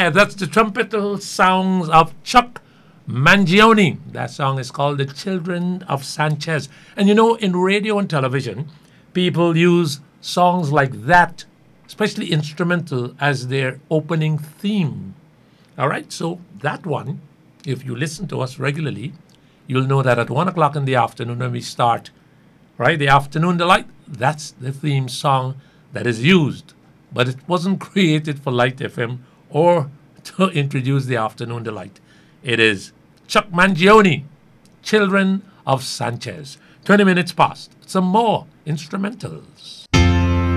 Yeah, that's the trumpetal sounds of Chuck Mangione. That song is called The Children of Sanchez. And you know, in radio and television, people use songs like that, especially instrumental, as their opening theme. All right, so that one, if you listen to us regularly, you'll know that at 1 o'clock in the afternoon when we start, right, the afternoon delight, that's the theme song that is used. But it wasn't created for Light FM or to introduce the afternoon delight. It is Chuck Mangione, Children of Sanchez. 20 minutes past. Some more instrumentals.